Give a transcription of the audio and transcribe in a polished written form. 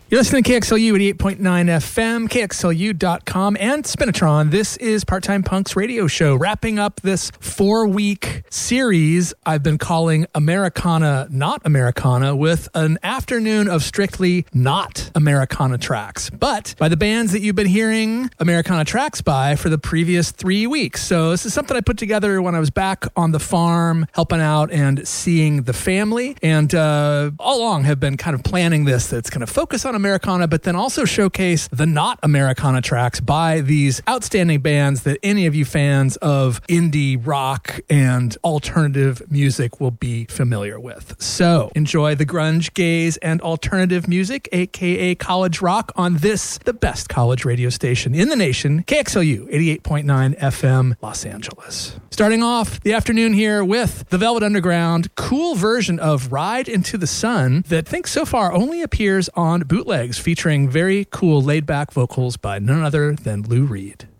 You're listening to KXLU 88.9 FM, KXLU.com, and Spinatron. This is Part-Time Punk's radio show, wrapping up this 4-week series I've been calling Americana Not Americana, with an afternoon of strictly not Americana tracks, but by the bands that you've been hearing Americana tracks by for the previous 3 weeks. So this is something I put together when I was back on the farm, helping out and seeing the family, and all along have been kind of planning this that's going to focus on Americana, but then also showcase the not Americana tracks by these outstanding bands that any of you fans of indie rock and alternative music will be familiar with. So enjoy the grunge, gaze, and alternative music, aka college rock, on this, the best college radio station in the nation, KXLU 88.9 FM, Los Angeles. Starting off the afternoon here with the Velvet Underground, cool version of Ride Into the Sun that I think so far only appears on bootlegs, featuring very cool laid-back vocals by none other than Lou Reed.